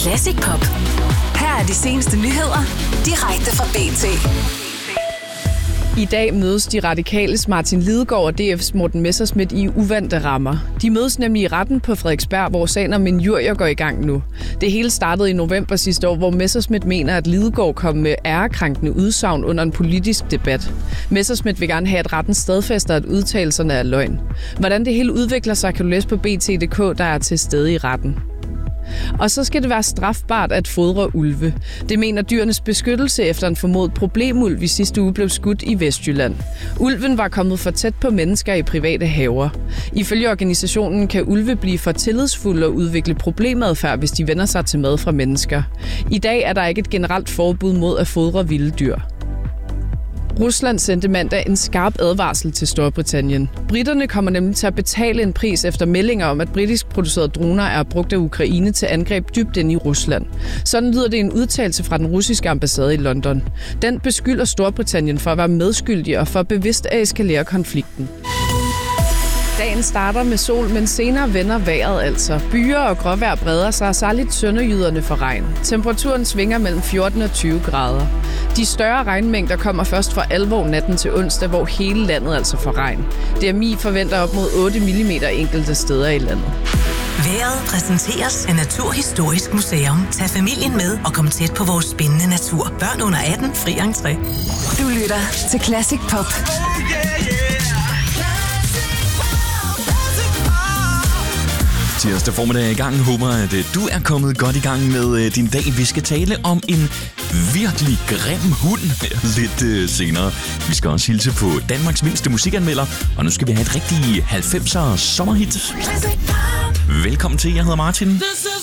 Classic Pop. Her er de seneste nyheder, direkte fra BT. I dag mødes de radikales Martin Lidegaard og DF's Morten Messerschmidt i uvante rammer. De mødes nemlig i retten på Frederiksberg, hvor sagen om injurier går i gang nu. Det hele startede i november sidste år, hvor Messerschmidt mener, at Lidegaard kom med ærekrænkende udsagn under en politisk debat. Messerschmidt vil gerne have, at retten stadfæster, at udtalelserne er løgn. Hvordan det hele udvikler sig, kan du læse på BT.dk, der er til stede i retten. Og så skal det være strafbart at fodre ulve. Det mener Dyrenes Beskyttelse efter en formodet problemulv i sidste uge blev skudt i Vestjylland. Ulven var kommet for tæt på mennesker i private haver. Ifølge organisationen kan ulve blive for tillidsfulde og udvikle problemadfærd, hvis de vender sig til mad fra mennesker. I dag er der ikke et generelt forbud mod at fodre vilde dyr. Rusland sendte mandag en skarp advarsel til Storbritannien. Briterne kommer nemlig til at betale en pris efter meldinger om, at britisk producerede droner er brugt af Ukraine til angreb dybt ind i Rusland. Sådan lyder det en udtalelse fra den russiske ambassade i London. Den beskylder Storbritannien for at være medskyldig og for bevidst at eskalere konflikten. Dagen starter med sol, men senere vender vejret altså. Byer og gråvejr breder sig, særligt sønderjyderne for regn. Temperaturen svinger mellem 14 og 20 grader. De større regnmængder kommer først for alvor natten til onsdag, hvor hele landet altså får regn. DMI forventer op mod 8 mm enkelte steder i landet. Vejret præsenteres af Naturhistorisk Museum. Tag familien med og kom tæt på vores spændende natur. Børn under 18, fri entré. Du lytter til Classic Pop. Tirsdag formiddag er i gang. Håber, at du er kommet godt i gang med din dag. Vi skal tale om en virkelig grim hund lidt senere. Vi skal også hilse på Danmarks mindste musikanmelder, og nu skal vi have et rigtig 90'er sommerhit. Velkommen til, jeg hedder Martin.